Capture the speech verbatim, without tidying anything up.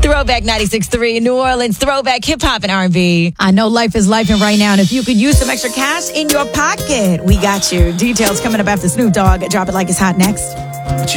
Throwback ninety-six point three, New Orleans, throwback hip hop and R and B. I know life is life and right now, and if you could use some extra cash in your pocket, we got you. Details coming up after Snoop Dogg. Drop it like it's hot next.